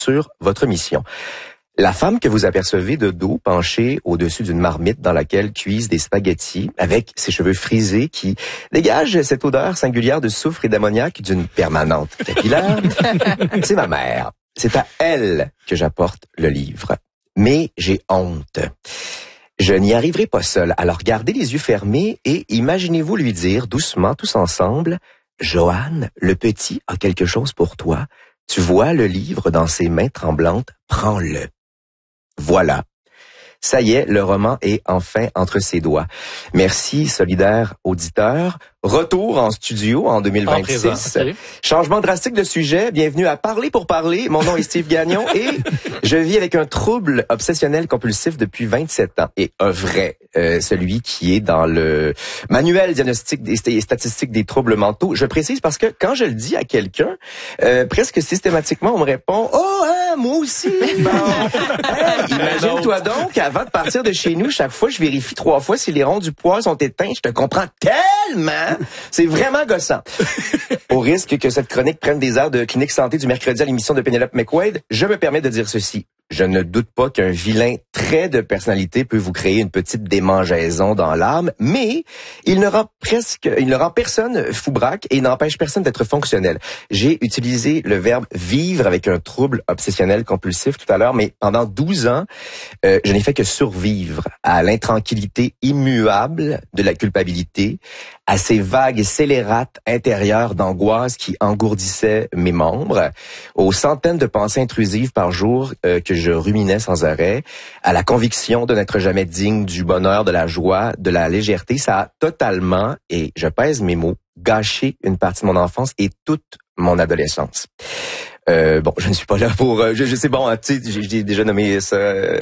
sur votre mission. La femme que vous apercevez de dos penchée au-dessus d'une marmite dans laquelle cuisent des spaghettis avec ses cheveux frisés qui dégagent cette odeur singulière de soufre et d'ammoniac d'une permanente capillaire, c'est ma mère. C'est à elle que j'apporte le livre. Mais j'ai honte. Je n'y arriverai pas seul. Alors gardez les yeux fermés et imaginez-vous lui dire doucement tous ensemble, « Joanne, le petit a quelque chose pour toi. Tu vois le livre dans ses mains tremblantes, prends-le. » Voilà. Ça y est, le roman est enfin entre ses doigts. Merci, solidaire auditeur. Retour en studio en 2026. Okay. Changement drastique de sujet. Bienvenue à Parler pour parler. Mon nom est Steve Gagnon et je vis avec un trouble obsessionnel compulsif depuis 27 ans. Et un vrai, celui qui est dans le manuel diagnostic et statistique des troubles mentaux. Je précise parce que quand je le dis à quelqu'un, presque systématiquement, on me répond « Oh, hein, moi aussi! » Bon, hey, imagine-toi donc, avant de partir de chez nous, chaque fois, je vérifie 3 fois si les ronds du poêle sont éteints. Je te comprends tellement! C'est vraiment gossant. Au risque que cette chronique prenne des airs de clinique santé du mercredi à l'émission de Penelope McQuaid, je me permets de dire ceci. Je ne doute pas qu'un vilain trait de personnalité peut vous créer une petite démangeaison dans l'âme, mais il ne rend personne foubraque et n'empêche personne d'être fonctionnel. J'ai utilisé le verbe vivre avec un trouble obsessionnel compulsif tout à l'heure, mais pendant 12 ans, je n'ai fait que survivre à l'intranquillité immuable de la culpabilité, à ces vagues scélérates intérieures d'angoisse qui engourdissaient mes membres, aux centaines de pensées intrusives par jour que je ruminais sans arrêt, à la conviction de n'être jamais digne du bonheur, de la joie, de la légèreté. Ça a totalement, et je pèse mes mots, gâché une partie de mon enfance et toute mon adolescence. Bon, je ne suis pas là pour... je sais, bon, tu sais, j'ai déjà nommé ça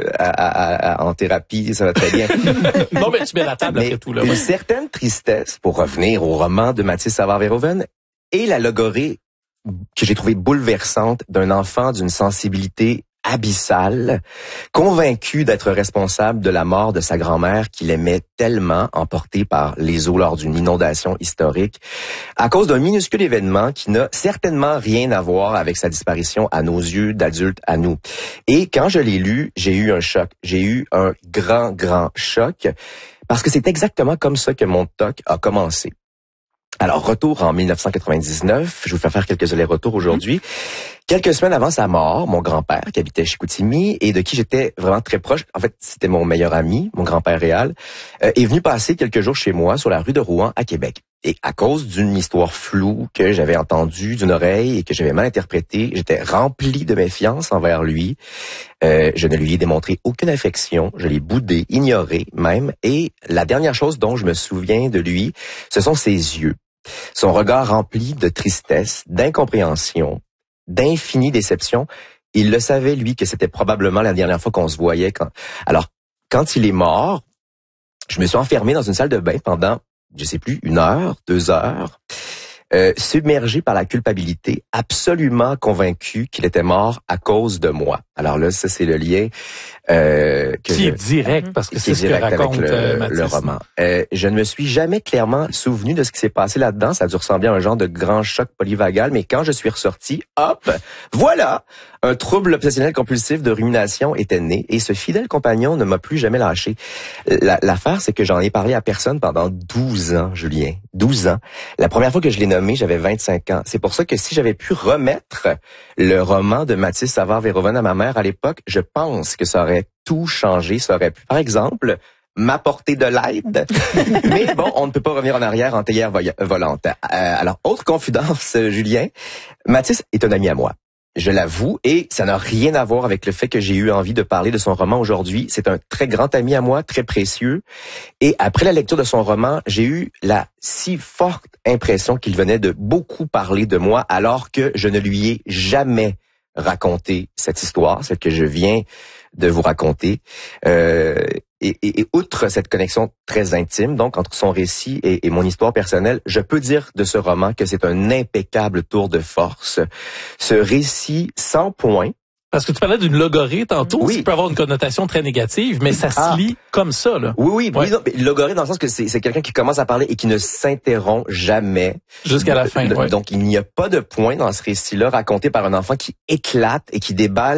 en thérapie, ça va très bien. Non, mais tu mets la table après tout, là. Une certaine tristesse, pour revenir au roman de Mathis Savard-Verhoeven, et la logorée que j'ai trouvée bouleversante d'un enfant d'une sensibilité abyssale, convaincu d'être responsable de la mort de sa grand-mère qu'il aimait tellement, emporté par les eaux lors d'une inondation historique, à cause d'un minuscule événement qui n'a certainement rien à voir avec sa disparition à nos yeux d'adultes à nous. Et quand je l'ai lu, j'ai eu un choc. J'ai eu un grand choc, parce que c'est exactement comme ça que mon TOC a commencé. Alors, retour en 1999, je vous fais faire quelques allers-retours aujourd'hui. Quelques semaines avant sa mort, mon grand-père, qui habitait Chicoutimi et de qui j'étais vraiment très proche, en fait, c'était mon meilleur ami, mon grand-père réel, est venu passer quelques jours chez moi sur la rue de Rouen à Québec. Et à cause d'une histoire floue que j'avais entendue d'une oreille et que j'avais mal interprétée, j'étais rempli de méfiance envers lui. Je ne lui ai démontré aucune affection, je l'ai boudé, ignoré même. Et la dernière chose dont je me souviens de lui, ce sont ses yeux. Son regard rempli de tristesse, d'incompréhension, d'infinie déception. Il le savait, lui, que c'était probablement la dernière fois qu'on se voyait. Quand il est mort, je me suis enfermé dans une salle de bain pendant, je sais plus, 1 heure, 2 heures, submergé par la culpabilité, absolument convaincu qu'il était mort à cause de moi. Alors là, ça, c'est le lien qui est direct, parce que c'est ce que raconte le roman. Je ne me suis jamais clairement souvenu de ce qui s'est passé là-dedans. Ça a dû ressembler à un genre de grand choc polyvagal, mais quand je suis ressorti, hop, voilà, un trouble obsessionnel compulsif de rumination était né, et ce fidèle compagnon ne m'a plus jamais lâché. L'affaire, c'est que j'en ai parlé à personne pendant 12 ans, Julien. 12 ans. La première fois que je l'ai nommé, j'avais 25 ans. C'est pour ça que si j'avais pu remettre le roman de Mathis Savard-Verhoeven à ma mère à l'époque, je pense que ça aurait tout changé. Ça aurait pu, par exemple, m'apporter de l'aide. Mais bon, on ne peut pas revenir en arrière en théière volante. Alors, autre confidence, Julien, Mathis est un ami à moi. Je l'avoue, et ça n'a rien à voir avec le fait que j'ai eu envie de parler de son roman aujourd'hui. C'est un très grand ami à moi, très précieux. Et après la lecture de son roman, j'ai eu la si forte impression qu'il venait de beaucoup parler de moi, alors que je ne lui ai jamais raconté cette histoire, celle que je viens de vous raconter. Et outre cette connexion très intime, donc, entre son récit et mon histoire personnelle, je peux dire de ce roman que c'est un impeccable tour de force. Ce récit sans point, Parce que tu parlais d'une logorée tantôt, oui. Ça peut avoir une connotation très négative, mais ça se lit comme ça, là. Oui, logorée dans le sens que c'est quelqu'un qui commence à parler et qui ne s'interrompt jamais. Jusqu'à la fin, Donc, il n'y a pas de point dans ce récit-là raconté par un enfant qui éclate et qui déballe